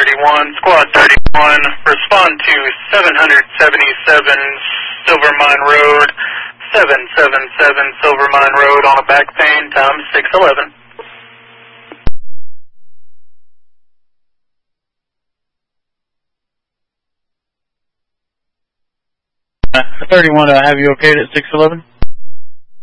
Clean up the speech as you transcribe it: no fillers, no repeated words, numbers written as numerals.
31, Squad 31, respond to 777 Silver Mine Road, 777 Silver Mine Road on a back pane, time 6:11. 31, have you okayed at 6:11?